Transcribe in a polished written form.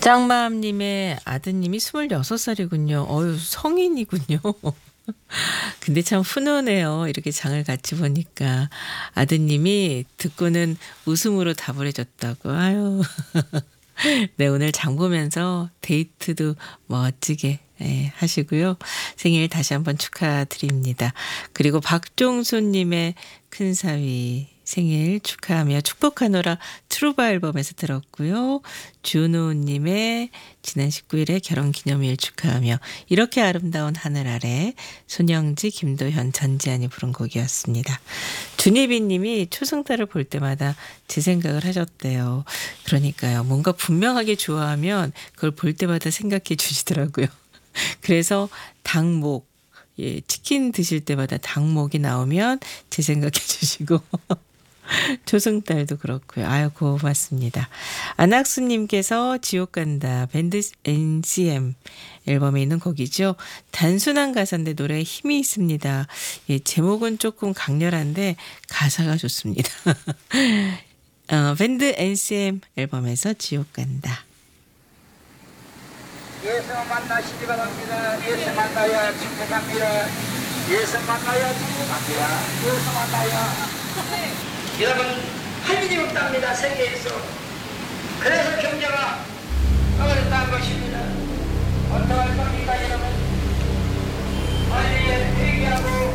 짱마음님의 아드님이 26살이군요. 어유 성인이군요. 근데 참 훈훈해요. 이렇게 장을 같이 보니까 아드님이 듣고는 웃음으로 답을 해줬다고. 아유. 네, 오늘 장 보면서 데이트도 멋지게 하시고요. 생일 다시 한번 축하드립니다. 그리고 박종수님의 큰사위 생일 축하하며 축복하노라 트루바 앨범에서 들었고요. 준호님의 지난 19일에 결혼기념일 축하하며 이렇게 아름다운 하늘 아래 손영지, 김도현, 전지안이 부른 곡이었습니다. 준희빈님이 초승달을 볼 때마다 제 생각을 하셨대요. 그러니까요. 뭔가 분명하게 좋아하면 그걸 볼 때마다 생각해 주시더라고요. 그래서 닭목, 치킨 드실 때마다 닭목이 나오면 제 생각해 주시고 초승달도 그렇고요. 아유 고맙습니다. 안학수님께서 지옥 간다 밴드 NCM 앨범에 있는 곡이죠. 단순한 가사인데 노래에 힘이 있습니다. 제목은 조금 강렬한데 가사가 좋습니다. 밴드 NCM 앨범에서 지옥 간다. 예수 만나시기 바랍니다. 예수 만나야 축복합니다. 예수 만나야 축복합니다. 예수 만나야 여러분 할일이 없답니다. 세계에서. 그래서 경제가 어렵다는 것입니다. 어떡할 겁니까 여러분. 빨리 회개하고